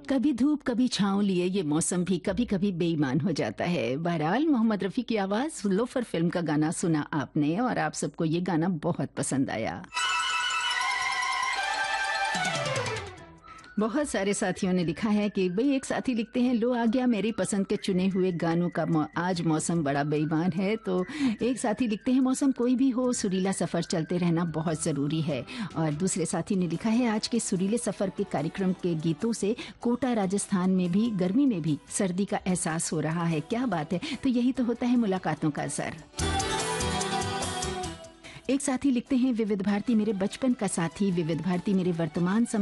कभी धूप कभी छाँव लिए ये मौसम भी कभी कभी बेईमान हो जाता है। बहरहाल मोहम्मद रफ़ी की आवाज़ लोफर फिल्म का गाना सुना आपने और आप सबको ये गाना बहुत पसंद आया। बहुत सारे साथियों ने लिखा है कि भई एक साथी लिखते हैं लो आ गया मेरी पसंद के चुने हुए गानों का आज मौसम बड़ा बेईमान है। तो एक साथी लिखते हैं मौसम कोई भी हो सुरीला सफ़र चलते रहना बहुत ज़रूरी है। और दूसरे साथी ने लिखा है आज के सुरीले सफ़र के कार्यक्रम के गीतों से कोटा राजस्थान में भी गर्मी में भी सर्दी का एहसास हो रहा है। क्या बात है। तो यही तो होता है मुलाकातों का असर। एक साथी लिखते हैं विविध भारती मेरे बचपन का साथी, विविध भारती मेरे वर्तमान